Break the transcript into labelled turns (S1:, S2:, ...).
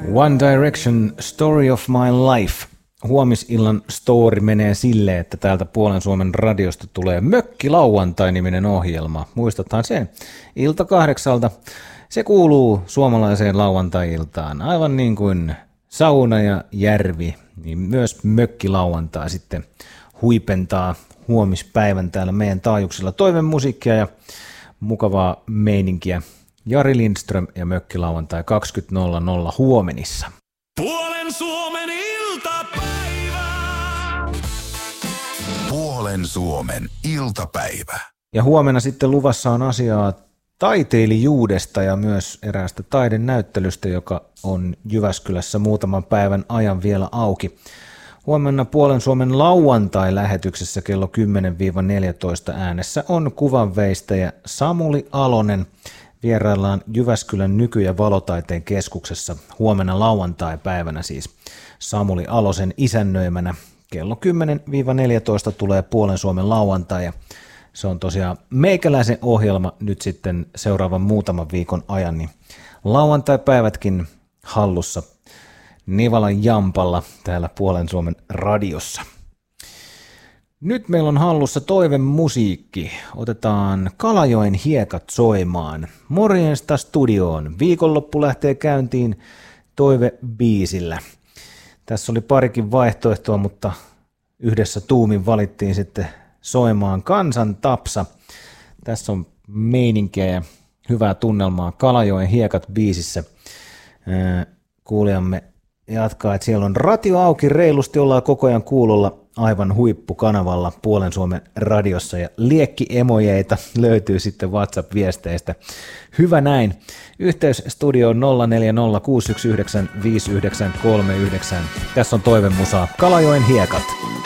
S1: One Direction, Story of My Life. Huomisillan story menee silleen, että täältä Puolen Suomen radiosta tulee Mökkilauantai-niminen ohjelma. Muistathan sen? Ilta 8. Se kuuluu suomalaiseen lauantai-iltaan. Aivan niin kuin sauna ja järvi, niin myös Mökkilauantai sitten huipentaa huomispäivän täällä meidän taajuuksilla. Toivemusiikkia ja mukavaa meininkiä. Jari Lindström ja Mökkilauantai 20.00 huomenissa.
S2: Puolen Suomen iltapäivä.
S3: Puolen Suomen iltapäivä.
S1: Ja huomenna sitten luvassa on asiaa taiteilijuudesta ja myös eräästä taidenäyttelystä, joka on Jyväskylässä muutaman päivän ajan vielä auki. Huomenna Puolen Suomen lauantai-lähetyksessä kello 10-14 äänessä on kuvanveistäjä Samuli Alonen. Vieraillaan Jyväskylän nyky- ja valotaiteen keskuksessa huomenna lauantai-päivänä siis Samuli Alosen isännöimänä. Kello 10-14 tulee Puolen Suomen lauantai ja se on tosiaan meikäläisen ohjelma nyt sitten seuraavan muutaman viikon ajan, niin lauantai-päivätkin hallussa Nivalan Jampalla täällä Puolen Suomen radiossa. Nyt meillä on hallussa toivemusiikki. Otetaan Kalajoen hiekat soimaan. Morjesta studioon. Viikonloppu lähtee käyntiin toivebiisillä. Tässä oli parikin vaihtoehtoa, mutta yhdessä tuumin valittiin sitten soimaan Kansan Tapsa. Tässä on meininkiä ja hyvää tunnelmaa Kalajoen hiekat biisissä. Kuulijamme jatkaa, että siellä on ratio auki reilusti, ollaan koko ajan kuulolla aivan huippukanavalla Puolen Suomen radiossa ja liekkiemojeita löytyy sitten WhatsApp-viesteistä. Hyvä näin. Yhteys studioon 0406195939. Tässä on toivemusaa Kalajoen hiekat.